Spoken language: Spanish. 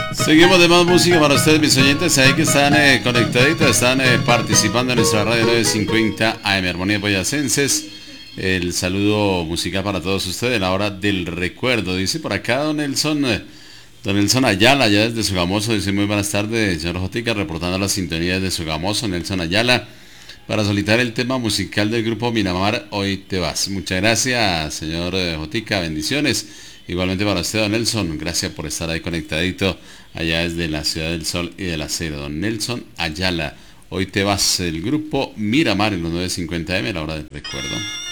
Seguimos de más música para ustedes, mis oyentes, ahí que están conectaditos, están participando en nuestra radio 950 AM Armonía Boyacenses. El saludo musical para todos ustedes en la hora del recuerdo. Dice por acá don Nelson Ayala, allá desde Sogamoso, dice muy buenas tardes, señor Jotica, reportando la sintonía desde Sogamoso, Nelson Ayala, para solicitar el tema musical del grupo Miramar, Hoy Te Vas. Muchas gracias, señor Jotica, bendiciones. Igualmente para usted, don Nelson, gracias por estar ahí conectadito allá desde la Ciudad del Sol y del Acero. Don Nelson Ayala, Hoy Te Vas, el grupo Miramar en los 950M, la hora del recuerdo.